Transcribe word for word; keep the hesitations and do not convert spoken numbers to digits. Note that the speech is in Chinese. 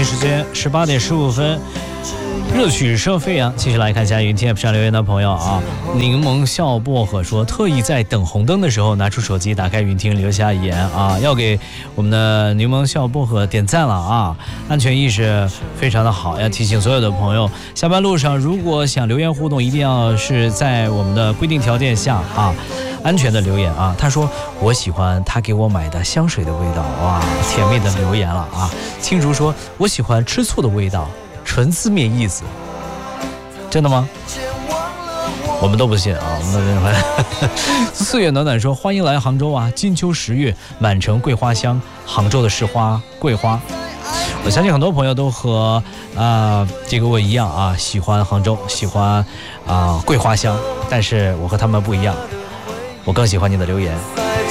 京时间十八点十五分，热曲声飞扬。继续来看一下云听 App 上留言的朋友啊，柠檬笑薄荷说，特意在等红灯的时候拿出手机打开云听留下言啊，要给我们的柠檬笑薄荷点赞了啊！安全意识非常的好，要提醒所有的朋友，下班路上如果想留言互动，一定要是在我们的规定条件下啊。安全的留言啊，他说我喜欢他给我买的香水的味道，哇，甜蜜的留言了啊。青竹说我喜欢吃醋的味道，纯字面意思，真的吗？我们都不信啊，我们都认为。四月暖暖说欢迎来杭州啊，金秋十月满城桂花香，杭州的市花桂花。我相信很多朋友都和啊、呃、这个我一样啊，喜欢杭州，喜欢啊、呃、桂花香，但是我和他们不一样。我更喜欢你的留言。